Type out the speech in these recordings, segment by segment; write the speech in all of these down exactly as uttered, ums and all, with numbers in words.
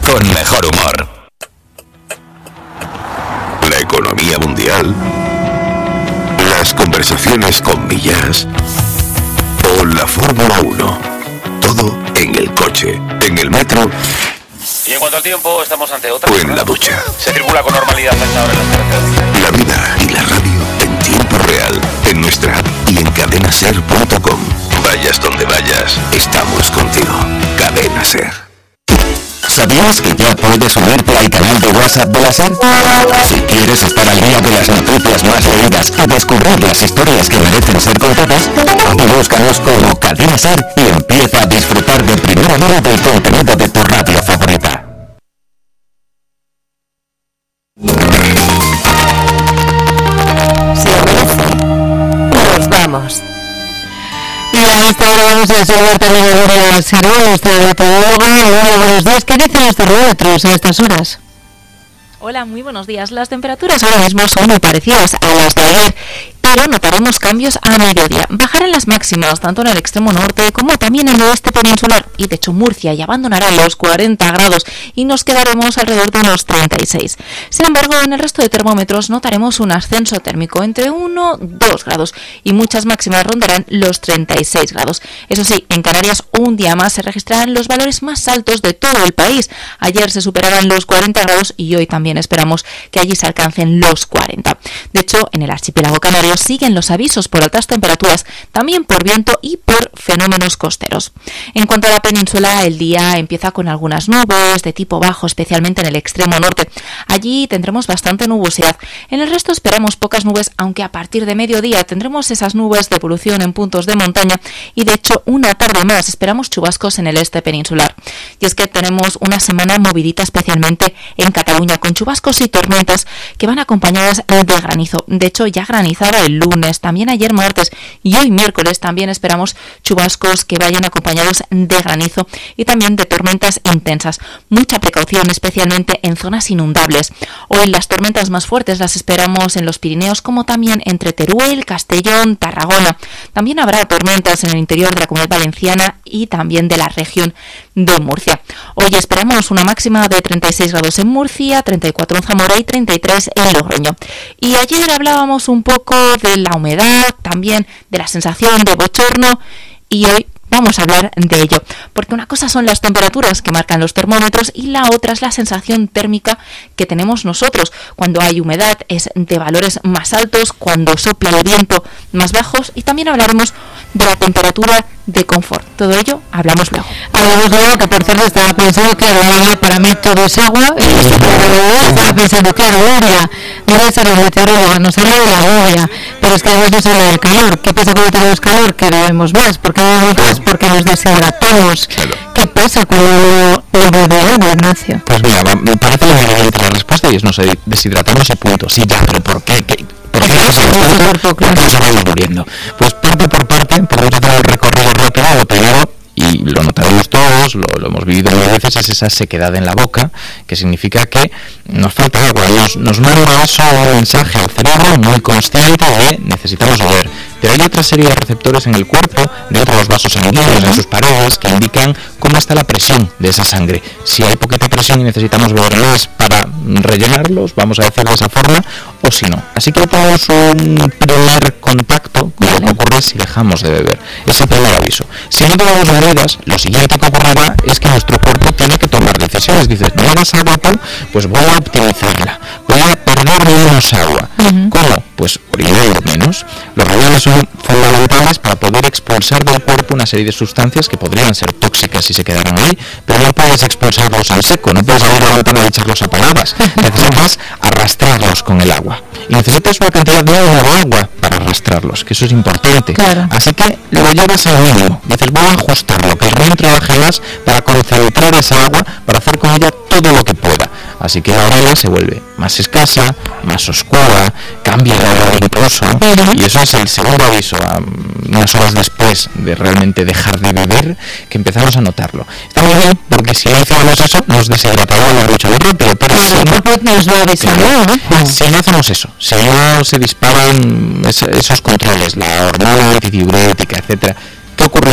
con mejor humor. La economía mundial, las conversaciones con Millás o la Fórmula uno. Todo en el coche, en el metro. Y en cuanto al tiempo, estamos ante otra. O en la ducha. Se circula con normalidad hasta ahora en las carreteras. La vida y la radio en tiempo real, en nuestra app y en cadena ser punto com. Vayas donde vayas, estamos contigo. Cadena Ser. ¿Sabías que ya puedes unirte al canal de WhatsApp de la SER? Si quieres estar al día de las noticias más leídas y descubrir las historias que merecen ser contadas, búscanos como Cadena SER y empieza a disfrutar de primera mano del contenido de tu radio favorita. Si amanece, nos vamos. Y a esta hora vamos a saludar también a Gloria Serrano, nuestra meteoróloga. Gloria, buenos días. ¿Qué dicen los termómetros a estas horas? Hola, muy buenos días. Las temperaturas ahora mismo son muy parecidas a las de ayer, pero notaremos cambios a mediodía. Bajarán las máximas tanto en el extremo norte como también en el oeste peninsular, y de hecho Murcia ya abandonará los cuarenta grados y nos quedaremos alrededor de unos treinta y seis. Sin embargo, en el resto de termómetros notaremos un ascenso térmico entre uno a dos grados y muchas máximas rondarán los treinta y seis grados. Eso sí, en Canarias un día más se registrarán los valores más altos de todo el país. Ayer se superaban los cuarenta grados y hoy también esperamos que allí se alcancen los cuarenta. De hecho, en el archipiélago canario siguen los avisos por altas temperaturas, también por viento y por fenómenos costeros. En cuanto a la península, el día empieza con algunas nubes de tipo bajo, especialmente en el extremo norte. Allí tendremos bastante nubosidad. En el resto esperamos pocas nubes, aunque a partir de mediodía tendremos esas nubes de evolución en puntos de montaña y de hecho una tarde más esperamos chubascos en el este peninsular. Y es que tenemos una semana movidita, especialmente en Cataluña, con chubascos y tormentas que van acompañadas de granizo. De hecho, ya granizaba el lunes, también ayer martes y hoy miércoles también esperamos chubascos que vayan acompañados de granizo y también de tormentas intensas. Mucha precaución, especialmente en zonas inundables. Hoy las tormentas más fuertes las esperamos en los Pirineos, como también entre Teruel, Castellón, Tarragona. También habrá tormentas en el interior de la Comunidad Valenciana y también de la región de Murcia. Hoy esperamos una máxima de treinta y seis grados en Murcia, treinta y cuatro en Zamora y treinta y tres en Logroño. Y ayer hablábamos un poco de la humedad, también de la sensación de bochorno, y hoy vamos a hablar de ello, porque una cosa son las temperaturas que marcan los termómetros y la otra es la sensación térmica que tenemos nosotros. Cuando hay humedad es de valores más altos, cuando sopla el viento más bajos, y también hablaremos de la temperatura de confort. Todo ello hablamos luego. Hablamos luego, que por cierto estaba pensando que agua, para mí todo es agua, y estaba pensando, claro, Gloria, debe ser la meteoróloga, nos habla de la lluvia, pero es que además nos habla del calor. ¿Qué pasa cuando tenemos calor? Que bebemos más. ¿Por qué bebemos más? Porque nos deshidratamos. Claro. ¿Qué pasa cuando bebe agua, Ignacio? Pues mira, me parece muy evidente la respuesta y es nos deshidratamos y punto. Sí, ya, pero ¿por qué? ¿Qué? ¿Por qué nos vamos muriendo? Pues parte por parte, podemos hacer el recorrido rápido. Lo primero, y lo notaremos todos, lo, lo hemos vivido muchas veces, es esa sequedad en la boca, que significa que nos falta agua. Nos, nos manda eso un mensaje al cerebro muy consciente de necesitamos beber. Pero hay otra serie de receptores en el cuerpo, dentro de los vasos sanguíneos, en sus paredes, que indican cómo está la presión de esa sangre. Si hay poquita presión y necesitamos beber más para rellenarlos, vamos a decirlo de esa forma, o si no. Así que tenemos un primer contacto con lo que ocurre si dejamos de beber. Es el primer aviso. Si no tomamos medidas, lo siguiente que ocurrirá es que nuestro cuerpo tiene que tomar decisiones. Dices, no das agua, pues voy a optimizarla. Voy a perder menos agua. Uh-huh. ¿Cómo? Pues orinando menos. Los riñones son fundamentales para poder expulsar del cuerpo una serie de sustancias que podrían ser tóxicas si se quedaran ahí, pero no puedes expulsarlos en seco, no puedes abrir la ventana y echarlos a paladas. Necesitas arrastrarlos con el agua. Y necesitas una cantidad de agua para arrastrarlos, que eso es importante. Claro. Así que lo llevas al mínimo. Dices, voy a ajustarlo, que el riñón trabaje más para concentrar esa agua, para hacer con ella todo lo que pueda. Así que la orina se vuelve más escasa, más oscura, cambia de olor incluso, y eso es el segundo aviso, unas horas después de realmente dejar de beber, que empezamos a notarlo. Está muy bien, porque si no hacemos eso, nos deshidratará mucho más rápido, pero si no, nos va a avisar, ¿no? Si no hacemos eso, si no se disparan esos controles, la hormona antidiurética, etcétera, ¿qué ocurriría?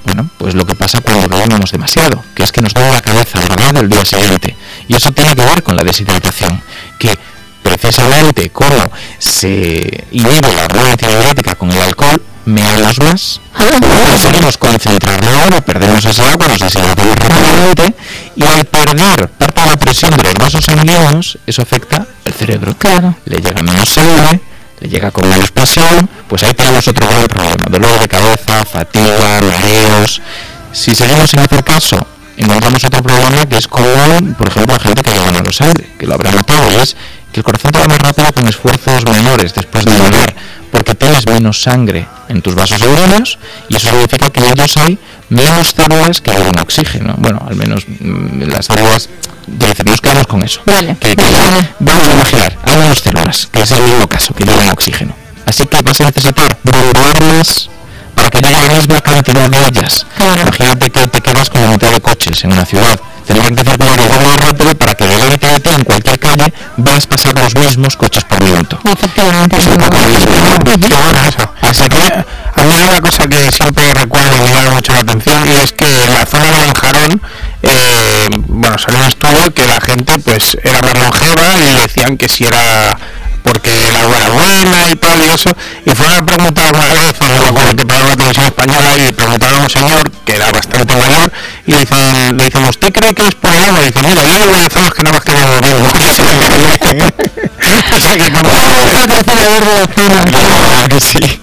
Bueno, pues lo que pasa cuando bebemos demasiado, que es que nos duele la cabeza a la hora del día siguiente. Y eso tiene que ver con la deshidratación, que precisamente como se inhibe la hormona antidiurética con el alcohol, meamos más, conseguimos concentrar el agua, perdemos ese agua, nos deshidratamos rápidamente, y al perder parte de la presión de los vasos sanguíneos, eso afecta al cerebro. Claro. Le llega menos sangre, le llega con menos presión, pues ahí tenemos otro gran problema, dolor de cabeza, fatiga, mareos. Si seguimos sin hacer caso, encontramos otro problema que es común, por ejemplo, la gente que lleva menos sangre, que lo habrá notado, y es que el corazón te va más rápido con esfuerzos menores después de beber, porque tienes menos sangre en tus vasos sanguíneos, y eso significa que en ellos hay menos células que llevan oxígeno. Bueno, al menos mmm, las células, nos quedamos con eso. Vale. Que, que, vale. Vamos a imaginar, hay menos células, que es el mismo caso, que llevan oxígeno. Así que vas a necesitar bombearlas para que llegue la misma cantidad de ellas. Claro. Imagínate que te quedas con la mitad de coches en una ciudad. Tendrán que circular el doble rápido para que delante de ti en cualquier calle veas pasar los mismos coches por minuto. Efectivamente. Es un poco lo mismo. Qué bueno eso. Así que a mí hay una cosa que siempre recuerdo y me llama mucho la atención, y es que en la zona de Lanjarón, eh, bueno, salió un estudio que la gente pues era más longeva y decían que si era porque el agua era buena y tal y eso, y fueron a preguntar una vez, no me acuerdo que para la televisión española, y preguntaron a un señor que era bastante mayor, y le dicen, le dicen, ¿usted cree que es por el agua? Y dice, mira, yo no hacemos que nada más que no lo veo. Así que como que sí.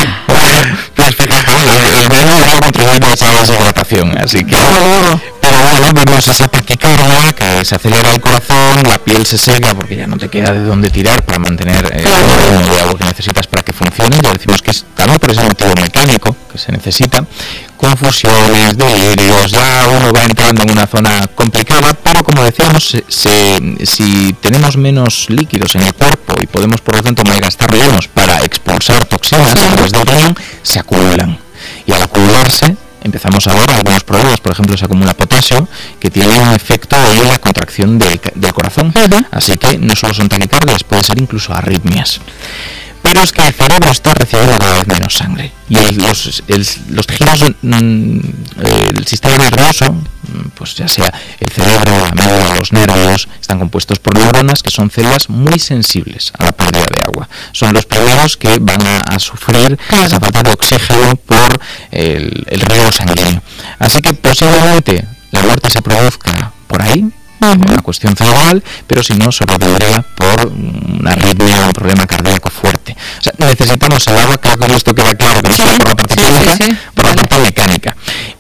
Pues fíjate, el veneno va contribuyendo a esa deshidratación, así que... Pero bueno, vemos esa taquicardia, que se acelera el corazón, la piel se seca porque ya no te queda de dónde tirar para mantener eh, el volumen de agua que necesitas para que funcione. Ya decimos que es también por ese motivo mecánico que se necesita. Confusiones, delirios, ya uno va entrando en una zona complicada, pero como decíamos, se, se, si tenemos menos líquidos en el cuerpo y podemos por lo tanto malgastar menos para expulsar toxinas a través del riñón, se acumulan. Y al acumularse, empezamos a ver algunos problemas. Por ejemplo, se acumula potasio, que tiene un efecto en la contracción del, del corazón. Uh-huh. Así que no solo son taquicardias, puede ser incluso arritmias. Pero es que el cerebro está recibiendo cada vez menos sangre. Y el, los, el, los tejidos, mm, el sistema nervioso, pues ya sea el cerebro, la médula, los nervios, están compuestos por neuronas que son células muy sensibles a la pérdida de agua. Son los primeros que van a, a sufrir claro. esa falta de oxígeno por el, el riego sanguíneo. Así que posiblemente la muerte se produzca por ahí, una cuestión cerebral, pero si no, sobrevendría por una arritmia o un problema cardíaco fuerte. O sea, necesitamos el agua, creo que esto queda claro, que no solo por la parte química, sí, sí, sí. por la parte mecánica.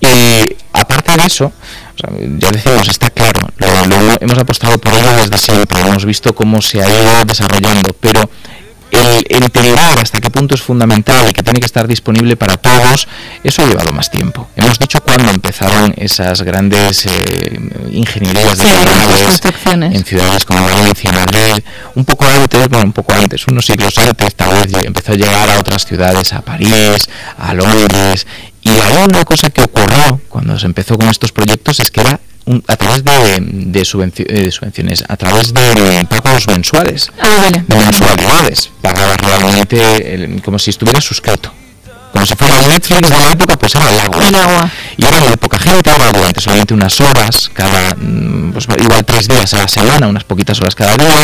Y aparte de eso, o sea, ya decimos, está claro, lo, lo, hemos apostado por ello desde siempre, hemos visto cómo se ha ido desarrollando, pero el entender hasta qué punto es fundamental y que tiene que estar disponible para todos, eso ha llevado más tiempo. Hemos dicho cuando empezaron esas grandes eh, ingenierías de ciudades, en ciudades como Valencia, Madrid, un poco antes, bueno, un poco antes, unos siglos antes, tal vez empezó a llegar a otras ciudades, a París, a Londres, y hay una cosa que ocurrió cuando se empezó con estos proyectos, es que era Un, a través de, de, subvenci de subvenciones, a través de pagos mensuales, ah, vale. de mensualidades, pagabas realmente el, como si estuvieras suscrito, como si fuera el Netflix de la época, pues era el agua. El agua. Y era muy poca gente, era durante solamente unas horas, cada, pues igual tres días a la semana, unas poquitas horas cada día.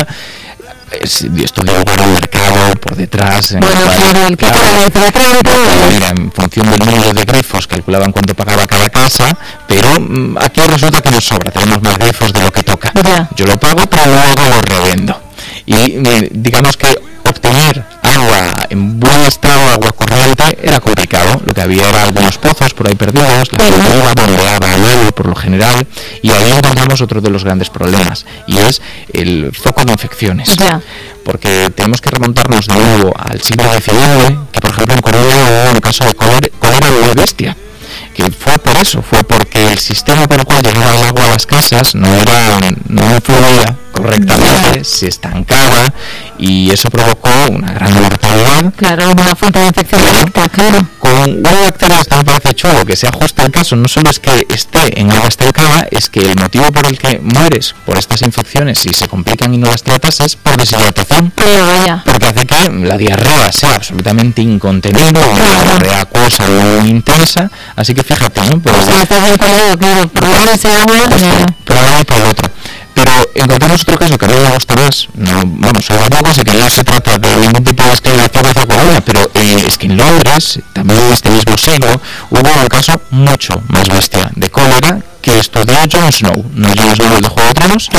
Esto dio lugar al mercado por detrás, en bueno, cual, claro, el claro, claro, mira, en función del número de grifos calculaban cuánto pagaba cada casa, pero mmm, aquí resulta que nos sobra, tenemos más grifos de lo que toca. Yeah. Yo lo pago, pero luego lo revendo. Y digamos que obtener agua en buen estado, agua corriente, era complicado. Lo que había era algunos pozos por ahí perdidos, la gente iba, bombeaba al agua por lo general, y ahí encontramos otro de los grandes problemas, y es el foco de infecciones. Yeah. Porque tenemos que remontarnos de nuevo al siglo diecinueve, que por ejemplo en Colombia hubo un caso de cólera muy bestia, que fue por eso, fue porque el sistema por el cual llegaba el agua a las casas no era, no fluía correctamente, se estancaba, y eso provocó una gran mortalidad. Claro, una fuente de infección directa, claro. Con una bacteria, esto me parece chulo, que se ajusta al caso, no solo es que esté en agua estancada, es que el motivo por el que mueres por estas infecciones, si se complican y no las tratas, es por deshidratación. Porque hace que la diarrea sea absolutamente incontenible, una diarrea acuosa o intensa, así que fíjate, ¿no? Pues, sí, está bien colado, claro, probar ese agua, probar por el otro. Pero encontramos otro caso que a mí me gusta más, no, vamos, sobre todo sé que no se trata de ningún tipo de esclerosis acuosa, pero eh, es que en Londres, también en este mismo siglo, hubo un caso mucho más bestia de cólera que estudió Jon Snow, no Jon Snow de Juego de Tronos.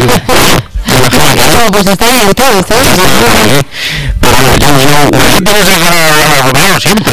No, pues está bien todo, está bien. Pero bueno, Jon Snow, pero se gana siempre,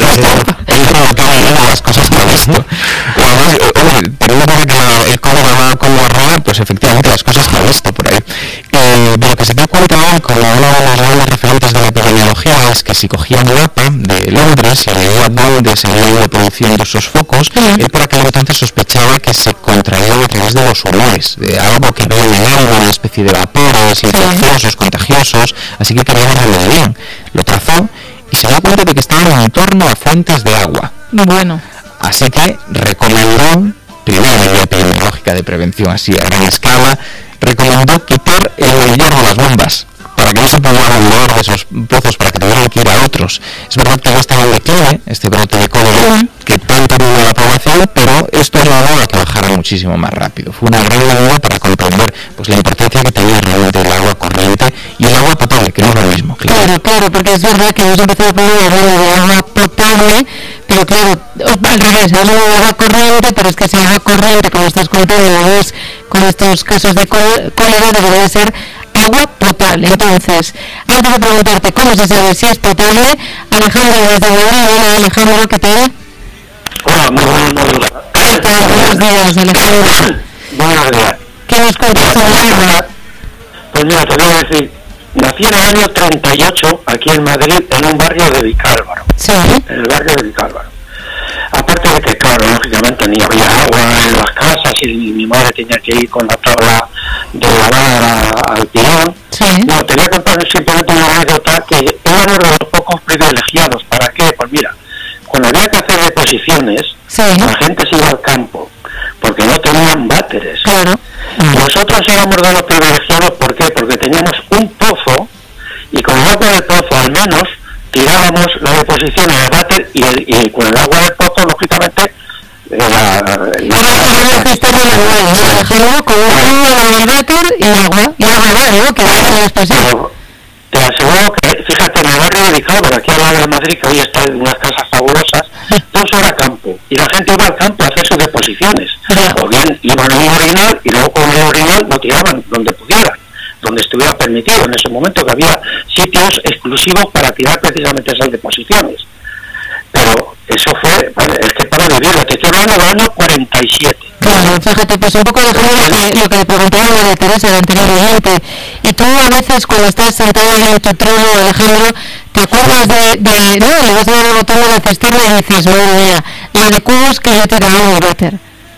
es las cosas que ha visto. Además, teniendo en cuenta que el cólera va con la rueda, pues efectivamente las cosas que ha visto por ahí. Eh, de lo que se da cuenta con la una de las grandes referentes de la epidemiología es que si cogían el mapa de Londres y veían dónde se habían ido produciendo esos focos, él por aquel entonces sospechaba que se contraían a través de los olores, de algo que veía en el aire, una especie de vapores infecciosos, contagiosos, así que quería verlo bien. Lo trazó y se dio cuenta de que estaban en torno a fuentes de agua. Bueno. Así que recomendó, primera medida epidemiológica de prevención así a gran escala, recomendó quitar el medidor de las bombas para que no se pudiera mover de esos pozos, para que tuvieran que ir a otros. Es verdad que ya estaba en declive este brote de cólera que tanto ayudó a la población, pero esto ayudó a que bajara muchísimo más rápido. Fue una gran medida para comprender pues la importancia que tenía realmente el agua corriente y el agua potable, que no es lo mismo. Claro, claro, claro, porque es verdad que hemos empezado a poner de agua potable, pero claro, al revés, hablo de agua corriente, pero es que si agua corriente, como estás contando, es con estos casos de cólera, debería ser agua potable. Entonces, antes de preguntarte cómo se sabe si es potable, Alejandro desde Madrid. Hola, Alejandro, ¿qué tal? Hola, muy buenos días. ¿Qué tal? Buenos días, Alejandro. Buenos días. ¿Qué nos cuentas sobre el agua? Pues mira, te voy a decir, nací en el año treinta y ocho aquí en Madrid, en un barrio de Vicálvaro. Sí. En el barrio de Vicálvaro. Aparte de que, claro, lógicamente ni había agua en las casas y mi madre tenía que ir con la tabla de lavar al pilón. Sí. No, te voy a contar simplemente una anécdota que éramos de los pocos privilegiados. ¿Para qué? Pues mira, cuando había que hacer deposiciones, sí, la gente se iba al campo, porque no tenían váteres. Claro. Nosotros éramos de los privilegiados, ¿por qué? Porque teníamos un pozo, y con el agua del pozo al menos tirábamos la deposición en el váter y, el, y con el agua del pozo, lógicamente, la... la gestión del agua, con el agua del váter y agua, y agua, ¿no? Que va a la expresión. Te aseguro que, fíjate, en el barrio de Vicálvaro, aquí al lado de Madrid, que hoy está en unas casas fabulosas, todo eso era campo, y la gente iba al campo a hacer sus deposiciones, o bien iban a un orinal y luego con el orinal lo tiraban donde pudieran, donde estuviera permitido en ese momento, que había sitios exclusivos para tirar precisamente esas deposiciones. Pero eso fue, es que para vivirlo, te estoy hablando del año cuarenta y siete. Claro, fíjate, pues un poco de lo que, lo que le preguntaba a Teresa, el anterior oyente, y tú a veces cuando estás sentado en tu trono, Alejandro, te acuerdas de, de no, le vas a dar el botón de la cestilla y dices, madre mía, la de cubos que yo te daba el váter.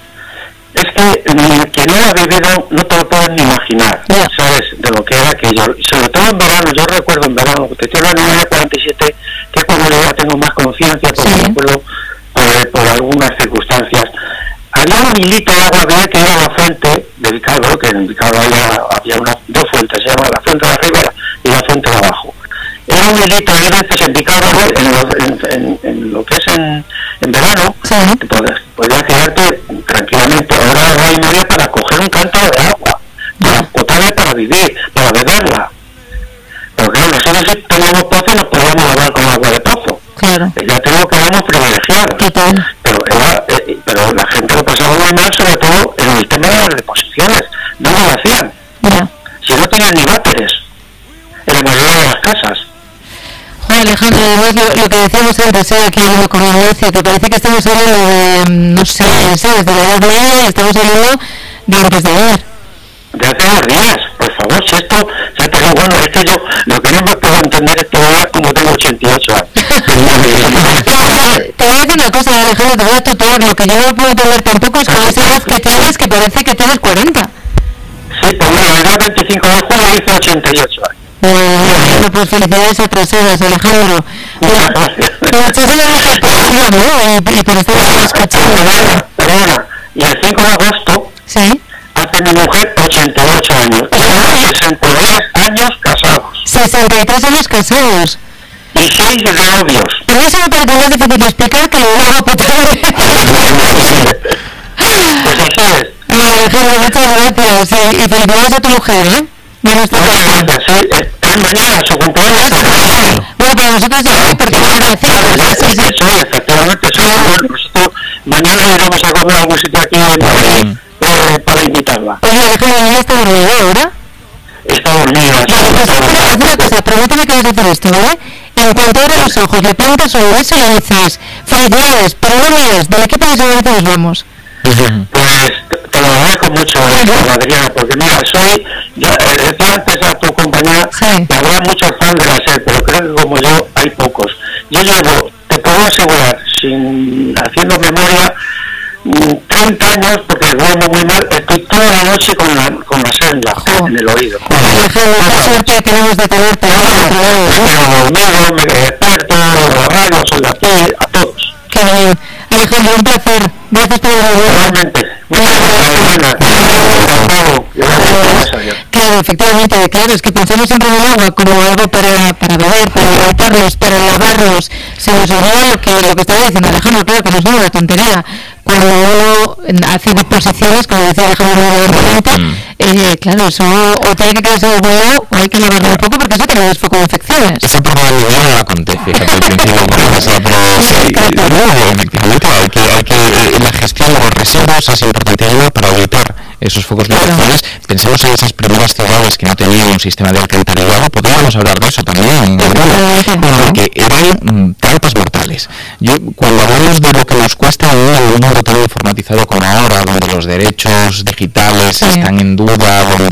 Es que que no lo ha vivido no te lo puedes ni imaginar, yeah. ¿Sabes? De lo que era aquello. Sobre todo en verano, yo recuerdo en verano, te estoy hablando en el año cuarenta y siete, que es cuando yo ya tengo más conciencia, porque sí. Me acuerdo por, por algunas circunstancias. Había un hilito de agua que era la fuente de Vicálvaro, que en Vicálvaro había, había una, dos fuentes, se llama la fuente de arriba y la fuente de abajo. Era un hilito de veces en Vicálvaro, en, en, en, en lo que es en, en verano, sí. Podías, podías quedarte tranquilamente hora, hora y media para coger un cántaro de agua, para potable para vivir, para beberla. Porque nosotros si teníamos pozo nos podíamos lavar con agua de pozo. Claro. Ya tengo que éramos privilegiados. Total. Pero, era, eh, pero la gente lo pasaba muy mal, sobre todo en el tema de las deposiciones. No lo hacían. Yeah. Si no tenían ni váteres en la mayoría de las casas. Joder, Alejandro, además lo, lo que decíamos antes, ¿eh? Aquí hablando con Ignacio, que parece que estamos hablando de, no sé, ¿sabes? De la Edad Media y estamos hablando de antes de ayer. De hace unos días, por favor, si esto, ya te digo, bueno, es que yo, lo que no me puedo entender es todavía como tengo ochenta y ocho años. Te voy a decir una cosa, Alejandro, te voy a tutear, lo que yo no puedo entender tampoco es con esa edad que tienes, que parece que tienes cuarenta. Sí, pues bueno, el día veinticinco de julio hice ochenta y ocho años. Eh, bueno, pues felicidades atrasadas, Alejandro. Muchísimas gracias. día, ¿no? Y, y por estar más cachando. Perdona, perdona. Y el cinco de agosto sí. hace mi mujer ochenta y ocho años. Y sesenta y tres años casados. sesenta y tres años casados. Y seis de novios. A mí eso me parece más difícil de explicar que lo hago potable. Pues así es. Alejandro, muchas gracias. Y, y felicidades a tu mujer, ¿eh? Bueno, muchas gracias. Sí, es mañana su cumpleaños. Bueno, para nosotros sí, porque no lo decimos. Sí, sí, sí, efectivamente. Sí, nosotros mañana iremos a comer a algún sitio aquí en Madrid eh, para invitarla. Oye, Alejandro, ¿ya está dormido ahora? Está dormida. Vale, pues haz una cosa, pregúntame que vas a hacer esto, ¿vale? En cuanto abres los ojos, le plantas un beso y le dices, felicidades, pero no mías, ¿de qué país de nos vamos? Pues te lo agradezco mucho, Adriana, porque mira, soy, yo eh, decía antes a tu compañera sí. que habrá muchos fans de la SER, pero creo que como yo hay pocos. Yo llevo, te puedo asegurar, sin haciendo memoria, treinta años, porque duermo muy mal, estoy toda la noche con la, con la SER en, la, en el oído. Alejandro, qué suerte tenemos de tenerte en el trabajo. Me dormido, me despierto, la radio, soy de aquí, a todos. Qué bien. Alejandro, un placer. Gracias por el Realmente. Muchas gracias. Claro, efectivamente, claro, es que pensamos siempre en el agua como algo para, para beber, para hidratarnos, para lavarnos. Se nos olvida lo que, lo que estaba diciendo Alejandro, claro, que no es una tontería. Cuando uno hace disposiciones, como decía Alejandro anteriormente, eh, claro, eso o tiene que quedarse de huevo o hay que lavarlo un poco porque eso tiene un foco de infecciones. Esa probabilidad no acontece, fíjate, al principio no se pero sí, no, efectivamente, hay que, hay que, la gestión de los residuos es importantísima para evitar esos focos de infecciones. Pensemos en esas primeras ciudades que no tenían un sistema de alcantarillado, podríamos hablar de eso también, porque eran trampas mortales. Yo, cuando hablamos de lo que nos cuesta en un mundo tan informatizado como ahora, donde los derechos digitales sí. están en duda, donde